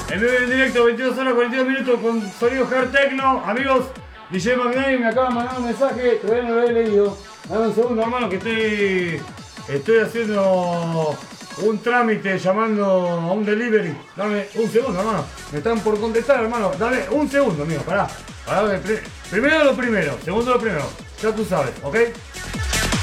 En vivo y en directo, 22 horas 42 minutos con sonido hard techno. Amigos, DJ Magnani me acaba de mandar un mensaje, todavía no lo he leído. Dame un segundo, hermano, que estoy haciendo un trámite llamando a un delivery. Dame un segundo, hermano. Me están por contestar, hermano. Dame un segundo, amigo, pará. Primero lo primero, segundo lo primero. Ya tú sabes, ¿ok?